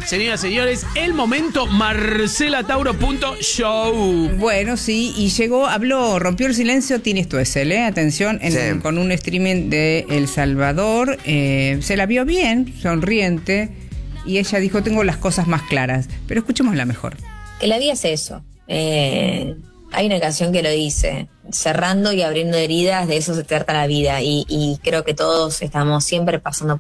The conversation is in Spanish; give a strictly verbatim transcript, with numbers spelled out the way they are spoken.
señoras y señores, el momento marcela tauro punto show. Bueno, sí, y llegó, habló, rompió el silencio Tini Stoessel, ¿eh? Atención, en, Sí. con un streaming de El Salvador. Eh, se la vio bien, sonriente, y ella dijo, tengo las cosas más claras. Pero escuchémosla mejor. Que la vida es eso. Eh, hay una canción que lo dice, cerrando y abriendo heridas, de eso se trata la vida. Y, y creo que todos estamos siempre pasando